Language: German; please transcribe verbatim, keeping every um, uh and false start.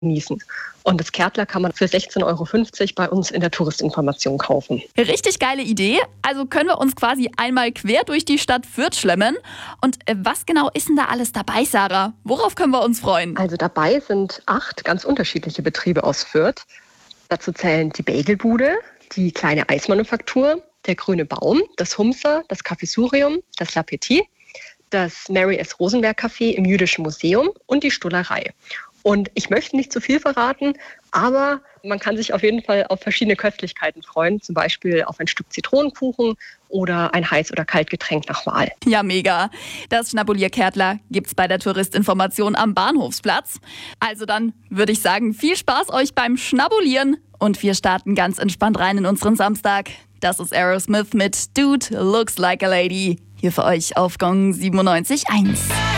genießen. Und das Kärtler kann man für sechzehn Euro fünfzig bei uns in der Touristinformation kaufen. Richtig geile Idee. Also können wir uns quasi einmal quer durch die Stadt Fürth schlemmen. Und äh, was genau ist denn da alles dabei, Sarah? Worauf können wir uns freuen? Also dabei sind acht ganz unterschiedliche Betriebe aus Fürth. Dazu zählen die Bagelbude, die kleine Eismanufaktur, der Grüne Baum, das Humser, das Cafésurium, das La Petit, das Mary S. Rosenberg Café im Jüdischen Museum und die Stullerei. Und ich möchte nicht zu viel verraten, aber man kann sich auf jeden Fall auf verschiedene Köstlichkeiten freuen, zum Beispiel auf ein Stück Zitronenkuchen oder ein Heiß- oder Kaltgetränk nach Wahl. Ja, mega. Das Schnabulier-Kärtler gibt's bei der Touristinformation am Bahnhofsplatz. Also dann würde ich sagen, viel Spaß euch beim Schnabulieren und wir starten ganz entspannt rein in unseren Samstag. Das ist Aerosmith mit Dude Looks Like a Lady. Hier für euch auf Gong siebenundneunzig Komma eins.